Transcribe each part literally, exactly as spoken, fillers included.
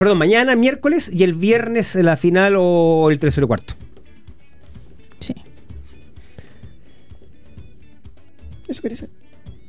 Perdón, mañana, miércoles, y el viernes la final o el tercero y cuarto. Sí. Eso quería saber.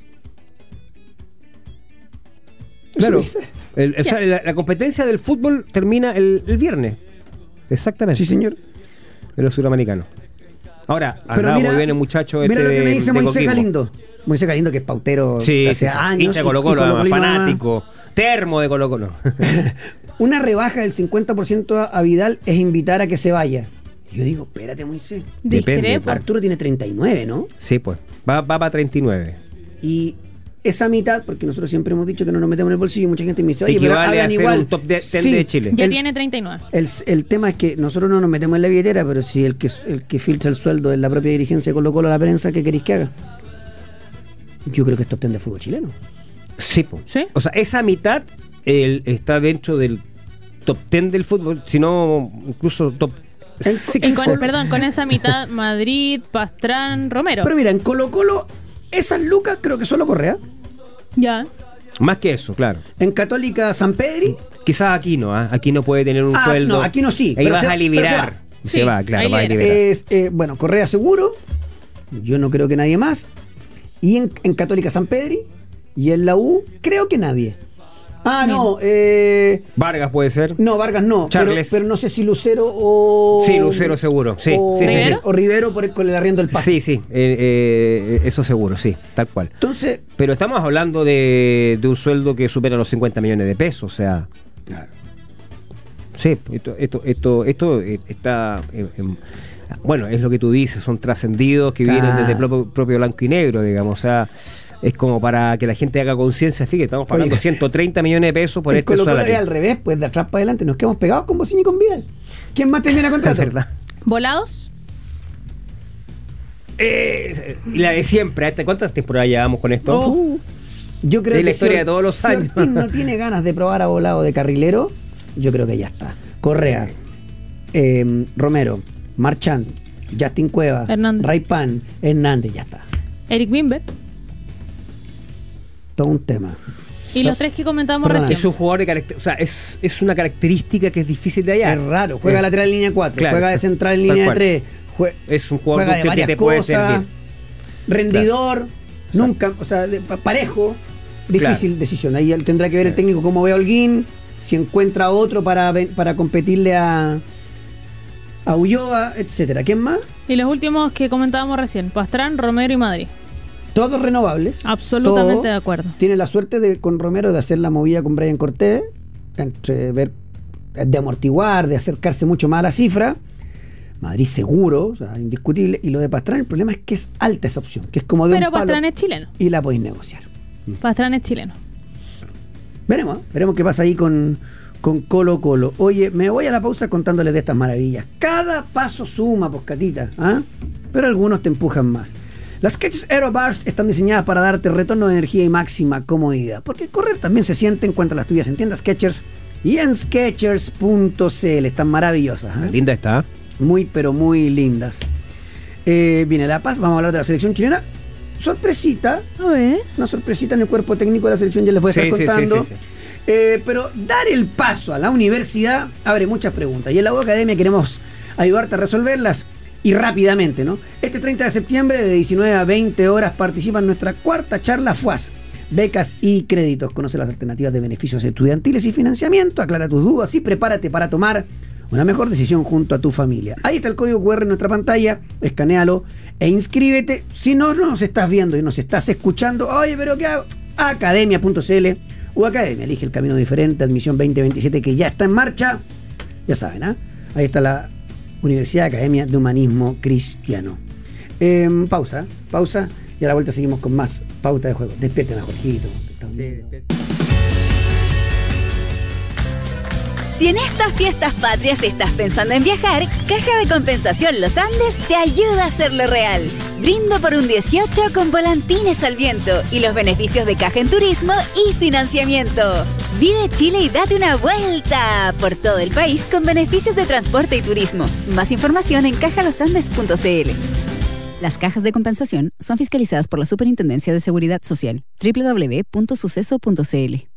Claro, el, o sea, la, la competencia del fútbol termina el, el viernes. Exactamente. Sí, señor. En los suramericanos. Ahora, andaba muy bien el muchacho este. Mira lo que me dice de Moisés Coquimbo. Galindo. Moisés Galindo, que es pautero Sí, hace sí, sí. años. Hincha de Colo Colo, Colo-Colo fanático, termo de Colo Colo. Una rebaja del cincuenta por ciento a Vidal es invitar a que se vaya. Yo digo, espérate, Moisés. Depende, Discrepo. pues. Arturo tiene treinta y nueve, ¿no? Sí, pues. Va, va para treinta y nueve. Y esa mitad, porque nosotros siempre hemos dicho que no nos metemos en el bolsillo, y mucha gente me dice, oye, pero Equivale hagan a ser igual. un top diez Sí. de Chile. Ya El- tiene treinta y nueve. El, el tema es que nosotros no nos metemos en la billetera, pero si el que, el que filtra el sueldo es la propia dirigencia de Colo Colo a la prensa, ¿qué queréis que haga? Yo creo que es top diez de fútbol chileno. Sí, pues. ¿Sí? O sea, esa mitad el, está dentro del top diez del fútbol, si no, incluso top En- seis. Y con, perdón, con esa mitad, Madrid, Pastrán, Romero. Pero mira, en Colo Colo, esas lucas creo que solo Correa. Ya. Más que eso, claro. En Católica, San Pedri. Quizás aquí no, ¿ah? Aquí no puede tener un Ah, sueldo. no, aquí no sí, Ahí pero vas se- a pero liberar. se Se, va. va, Sí, claro, ahí va a libera. liberar. Es, eh, bueno, Correa seguro. Yo no creo que nadie más. Y en, en Católica San Pedri. Y en la U, creo que nadie. Ah, no. Eh, Vargas puede ser. no, Vargas no. Pero, Charles. pero no sé si Lucero o. Sí, Lucero seguro. Sí, o, sí, sí, sí. ¿Rivero? o Rivero por el, con el arriendo del pase. Sí, sí, eh, eh, eso seguro, sí, tal cual. Entonces, Pero estamos hablando de, de un sueldo que supera los cincuenta millones de pesos, o sea. Sí, esto, esto, esto, esto eh, está. eh, em, bueno, es lo que tú dices, son trascendidos que vienen Claro. desde el propio, propio blanco y negro, digamos, o sea. Es como para que la gente haga conciencia, fíjate, estamos pagando Oye, ciento treinta millones de pesos por en este Colo Colo es salario. al revés, pues de atrás para adelante nos quedamos pegados con Bocini y con Vidal. ¿Quién más termina Es contrato? verdad. ¿Volados? Eh, y la de siempre, ¿hasta cuántas temporadas llevamos con esto? Oh. Uh, Yo creo De que la historia si de todos los si años. Ortiz no tiene ganas de probar a volado de carrilero, yo creo que ya está. Correa, eh, Romero, Marchand, Justin Cueva, Hernández. Raypan, Hernández, ya está. Eric Wimber. Todo un tema. Y los tres que comentábamos Perdona, recién. Es un jugador de carácter, o sea, es, es una característica que es difícil de hallar. Es raro. Juega Eh, lateral en línea cuatro, claro, juega de sí, central en tal línea cual. tres, jue- Es un jugador juega de que varias te puede cosas, servir. rendidor, nunca, o sea, de- pa- parejo, difícil Claro. decisión. Ahí él tendrá que ver el técnico cómo ve a Holguín, si encuentra otro para, ven- para competirle a, a Ulloa, etcétera. ¿Quién más? Y los últimos que comentábamos recién, Pastrán, Romero y Madrid. Todos renovables. Absolutamente Todo. de acuerdo. Tiene la suerte de con Romero de hacer la movida con Brian Cortés, entre ver, de amortiguar, de acercarse mucho más a la cifra. Madrid seguro, o sea, indiscutible. Y lo de Pastrán, el problema es que es alta esa opción, que es como de Pero un palo Pastrán es chileno. y la podéis negociar. Pastrán es chileno. Veremos, ¿eh? veremos qué pasa ahí con, con Colo Colo. Oye, me voy a la pausa contándoles de estas maravillas. Cada paso suma, poscatita, ¿ah? Pero algunos te empujan más. Las Skechers Aerobars están diseñadas para darte retorno de energía y máxima comodidad, porque correr también se siente. Encuentra las tuyas en tiendas Skechers y en skechers punto c l. Están maravillosas, ¿eh? Linda está. Muy, pero muy lindas. Eh, viene La Paz, vamos a hablar de la selección chilena. Sorpresita, A ver. una sorpresita en el cuerpo técnico de la selección, ya les voy a Sí, estar sí, sí, contando. sí, sí. Eh, pero dar el paso a la universidad abre muchas preguntas y en la U Academia queremos ayudarte a resolverlas y rápidamente, ¿no? Este treinta de septiembre de diecinueve a veinte horas participa en nuestra cuarta charla F U A S, becas y créditos. Conoce las alternativas de beneficios estudiantiles y financiamiento, aclara tus dudas y prepárate para tomar una mejor decisión junto a tu familia. Ahí está el código cu erre en nuestra pantalla, escanéalo e inscríbete. Si no nos estás viendo y nos estás escuchando, oye, pero ¿qué hago? academia punto c l o Academia, elige el camino diferente, admisión veinte veintisiete que ya está en marcha. Ya saben, ¿ah? ¿eh? Ahí está la Universidad Academia de Humanismo Cristiano. Eh, pausa, pausa, y a la vuelta seguimos con más pauta de juego. Despierten a Jorgito. Si en estas fiestas patrias estás pensando en viajar, Caja de Compensación Los Andes te ayuda a hacerlo real. Brindo por un dieciocho con volantines al viento y los beneficios de Caja en Turismo y financiamiento. Vive Chile y date una vuelta por todo el país con beneficios de transporte y turismo. Más información en caja los andes punto c l. Las cajas de compensación son fiscalizadas por la Superintendencia de Seguridad Social. doble u doble u doble u punto suceso punto c l.